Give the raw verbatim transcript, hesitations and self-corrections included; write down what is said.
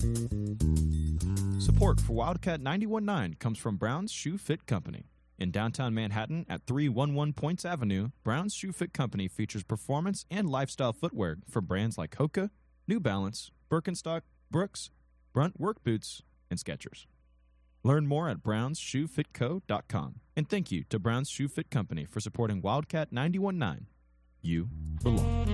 Support for Wildcat ninety-one point nine comes from Brown's Shoe Fit Company. In downtown Manhattan at three eleven Points Avenue, Brown's Shoe Fit Company features performance and lifestyle footwear for brands like Hoka, New Balance, Birkenstock, Brooks, Brunt Work Boots, and Skechers. Learn more at browns shoe fit co dot com. And thank you to Brown's Shoe Fit Company for supporting Wildcat ninety-one point nine. You belong.